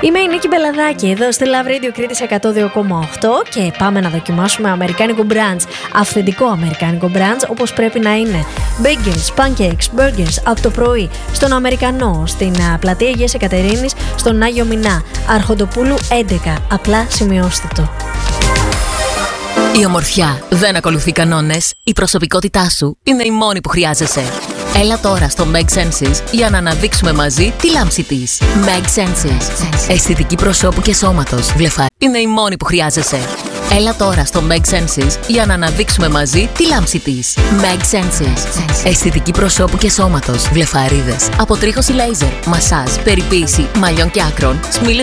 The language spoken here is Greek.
Είμαι η Νίκη Μπελαδάκη, εδώ στη Love Radio Κρήτης 102,8 και πάμε να δοκιμάσουμε αμερικάνικο μπραντς. Αυθεντικό αμερικάνικο μπραντς όπως πρέπει να είναι. Bagels, pancakes, burgers από το πρωί στον Αμερικανό, στην πλατεία Αγίας Εκατερίνης, στον Άγιο Μινά, Αρχοντοπούλου 11. Απλά σημειώστε το. Η ομορφιά δεν ακολουθεί κανόνες. Η προσωπικότητά σου είναι η μόνη που χρειάζεσαι. Έλα τώρα στο Meg Senses για να αναδείξουμε μαζί τη λάμψη της. Meg Senses. Αισθητική προσώπου και σώματος. Βλεφάρι είναι η μόνη που χρειάζεσαι. Έλα τώρα στο Meg Senses για να αναδείξουμε μαζί τη λάμψη της. Meg Senses. Αισθητική προσώπου και σώματος. Βλεφαρίδες. Αποτρίχωση λέιζερ. Μασάζ. Περιποίηση μαλλιών και άκρων.